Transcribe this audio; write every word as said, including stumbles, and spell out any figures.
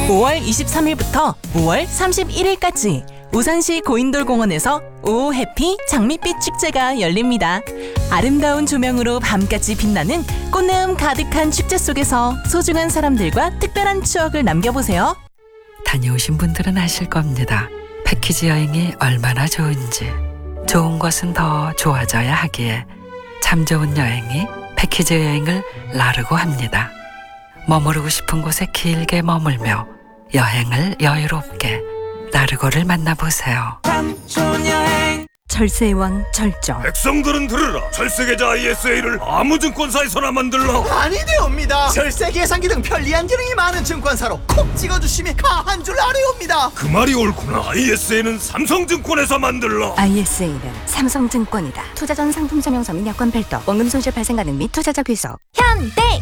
오월 이십삼일부터 오월 삼십일일까지 우산시 고인돌공원에서 오 해피 장밋빛 축제가 열립니다. 아름다운 조명으로 밤까지 빛나는 꽃내음 가득한 축제 속에서 소중한 사람들과 특별한 추억을 남겨보세요. 다녀오신 분들은 아실 겁니다. 패키지 여행이 얼마나 좋은지. 좋은 것은 더 좋아져야 하기에 참 좋은 여행이 패키지 여행을 나르고 합니다. 머무르고 싶은 곳에 길게 머물며 여행을 여유롭게 나르고를 만나보세요. 절세의 왕 절정. 백성들은 들으라. 절세계좌 아이에스에이를 아무 증권사에서나 만들라. 아니되옵니다. 절세 계산기 등 편리한 기능이 많은 증권사로 콕 찍어주심이 가한 줄 아뢰옵니다. 그 말이 옳구나. 아이에스에이는 삼성증권에서 만들라. 아이에스에이는 삼성증권이다. 투자 전 상품 설명서 및 여건 별도, 원금 손실 발생 가능 및 투자자 귀속. 현대